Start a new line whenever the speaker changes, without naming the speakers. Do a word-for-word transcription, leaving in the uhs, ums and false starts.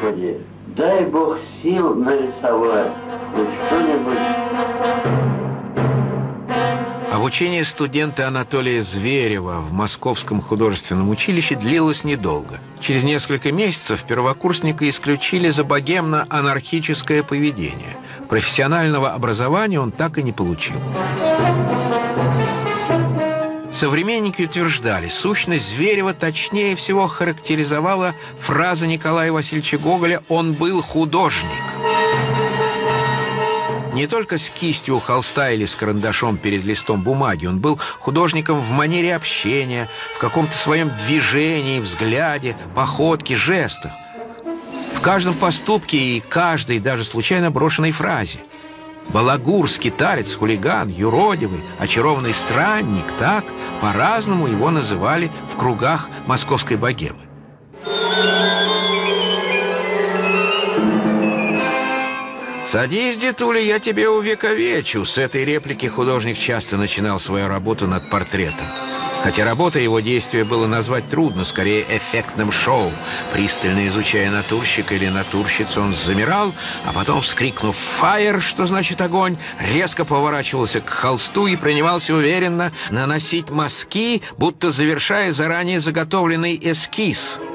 Господи, дай Бог сил нарисовать хоть что-нибудь.
Обучение студента Анатолия Зверева в Московском художественном училище длилось недолго. Через несколько месяцев первокурсника исключили за богемно-анархическое поведение. Профессионального образования он так и не получил. Современники утверждали, сущность Зверева точнее всего характеризовала фраза Николая Васильевича Гоголя «он был художник». Не только с кистью у холста или с карандашом перед листом бумаги, он был художником в манере общения, в каком-то своем движении, взгляде, походке, жестах, в каждом поступке и каждой даже случайно брошенной фразе. Балагур, скиталец, хулиган, юродивый, очарованный странник — так по-разному его называли в кругах московской богемы. «Садись, дедуля, я тебе увековечу». С этой реплики художник часто начинал свою работу над портретом. Хотя работа его действия было назвать трудно, скорее эффектным шоу. Пристально изучая натурщика или натурщицу, он замирал, а потом, вскрикнув «фаер», что значит огонь, резко поворачивался к холсту и принимался уверенно наносить мазки, будто завершая заранее заготовленный эскиз.